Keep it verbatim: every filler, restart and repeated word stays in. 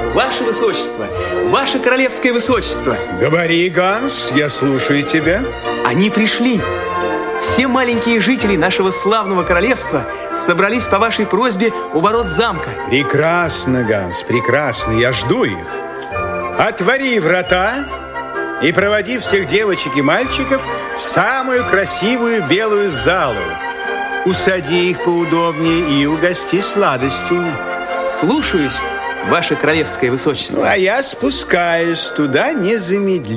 Ваше Высочество, Ваше Королевское Высочество. Говори, Ганс, я слушаю тебя. Они пришли. Все маленькие жители нашего славного королевства собрались по вашей просьбе у ворот замка. Прекрасно, Ганс, прекрасно, я жду их. Отвори врата и проводи всех девочек и мальчиков в самую красивую белую залу. Усади их поудобнее и угости сладостями. Слушаюсь, Ваше Королевское Высочество. А я спускаюсь туда незамедлительно.